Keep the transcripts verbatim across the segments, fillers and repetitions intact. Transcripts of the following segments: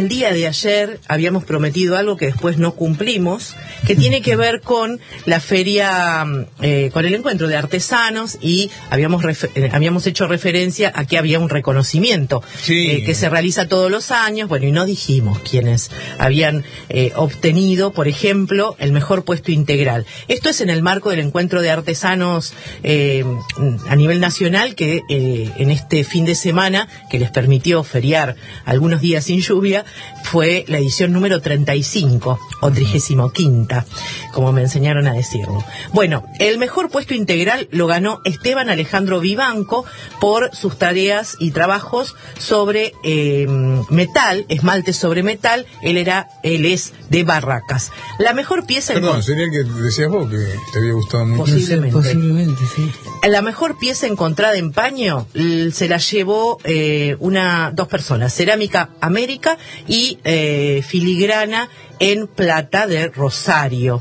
el día de ayer habíamos prometido algo que después no cumplimos, que tiene que ver con la feria, eh, con el encuentro de artesanos, y habíamos refer- eh, habíamos hecho referencia a que había un reconocimiento sí. eh, que se realiza todos los años, bueno, y no dijimos quiénes habían eh, obtenido, por ejemplo, el mejor puesto integral. Esto es en el marco del encuentro de artesanos eh, a nivel nacional, que eh, en este fin de semana, que les permitió feriar algunos días sin lluvia, fue la edición número treinta y cinco o trigésimo quinta, como me enseñaron a decirlo. Bueno, el mejor puesto integral lo ganó Esteban Alejandro Vivanco por sus tareas y trabajos sobre eh, metal, esmalte sobre metal. Él era, él es de Barracas. La mejor pieza... Perdón, encont- sería el que decías vos que te había gustado mucho. Posiblemente. Posiblemente, sí. La mejor pieza encontrada en paño l- se la llevó eh, una dos personas, Cerámica América y eh, Filigrana en Plata de Rosario,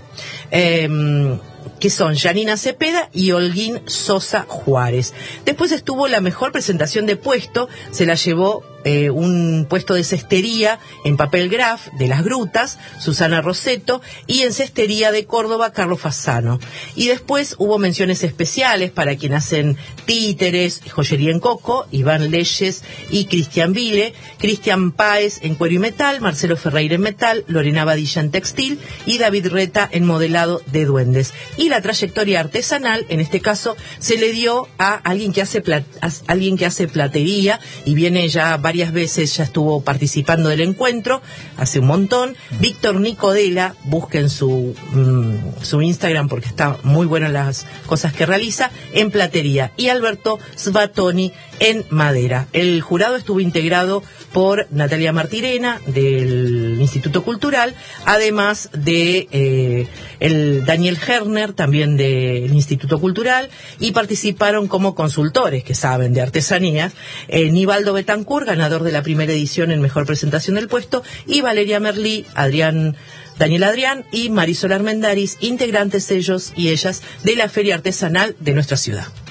eh, que son Janina Cepeda y Holguín Sosa Juárez. Después estuvo la mejor presentación de puesto, se la llevó eh, un puesto de cestería en papel graf de Las Grutas, Susana Roseto, y en cestería de Córdoba, Carlos Fasano. Y después hubo menciones especiales para quien hacen títeres, joyería en coco, Iván Leyes y Cristian Vile, Cristian Páez en cuero y metal, Marcelo Ferreira en metal, Lorena Badilla en textil y David Reta en modelado de duendes. Y la trayectoria artesanal, en este caso, se le dio a alguien que hace plat- a alguien que hace platería y viene ya varias veces, ya estuvo participando del encuentro hace un montón. Víctor Nicodela, busquen su mmm, su Instagram porque está muy buena las cosas que realiza en platería, y Alberto Svatoni en madera. El jurado estuvo integrado por Natalia Martirena del Instituto Cultural, además de eh, el Daniel Herner, también del Instituto Cultural, y participaron como consultores que saben de artesanías eh, Nivaldo Betancourt, ganador de la primera edición en Mejor Presentación del Puesto, y Valeria Merlí, Adrián Daniel Adrián y Marisol Armendáriz, integrantes ellos y ellas de la Feria Artesanal de nuestra ciudad.